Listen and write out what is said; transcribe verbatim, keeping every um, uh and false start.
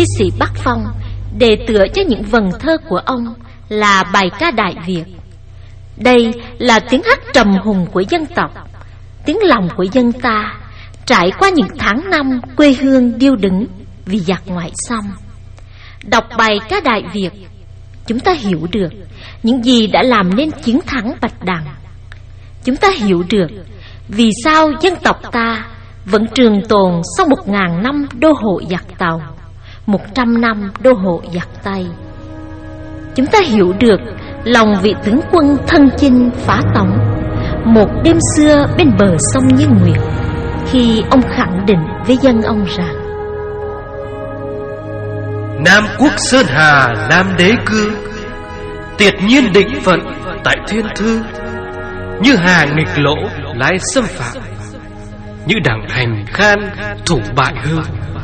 thi sĩ Bắc Phong đề tựa cho những vần thơ của ông là bài ca Đại Việt. Đây là tiếng hát trầm hùng của dân tộc, tiếng lòng của dân ta trải qua những tháng năm quê hương điêu đứng vì giặc ngoại xâm. Đọc bài ca Đại Việt, chúng ta hiểu được những gì đã làm nên chiến thắng Bạch Đằng. Chúng ta hiểu được vì sao dân tộc ta vẫn trường tồn sau một ngàn năm đô hộ giặc Tàu, một trăm năm đô hộ giặc Tây. Chúng ta hiểu được lòng vị tướng quân thân chinh phá Tống một đêm xưa bên bờ sông Như Nguyệt, khi ông khẳng định với dân ông rằng: Nam quốc Sơn Hà Nam đế cư, tiệt nhiên định phận tại thiên thư. Như hà nghịch lỗ lái xâm phạm, như đẳng hành khan thủ bại hư.